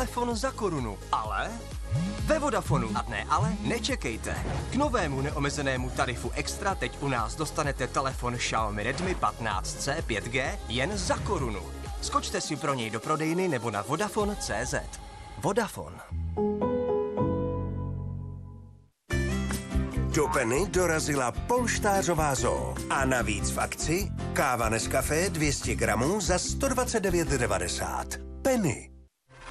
telefon za korunu, ale ve Vodafonu. A ne ale, nečekejte. K novému neomezenému tarifu Extra teď u nás dostanete telefon Xiaomi Redmi 15C 5G jen za korunu. Skočte si pro něj do prodejny nebo na Vodafone.cz. Vodafone. Do Penny dorazila polštářová zoo. A navíc v akci káva Nescafé 200 gramů za 129,90. Penny.